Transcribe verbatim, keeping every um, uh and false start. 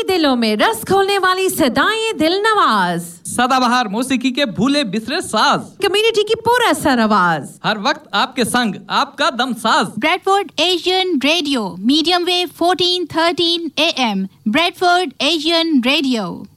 के दिलों में रस खोलने वाली सदाएं दिल नवाज, सदाबहार मौसीकी के भूले बिसरे साज, कम्युनिटी की पूरा सर आवाज, हर वक्त आपके संग आपका Damsaz. Bradford Asian radio, medium wave fourteen thirteen A M, Bradford Asian radio.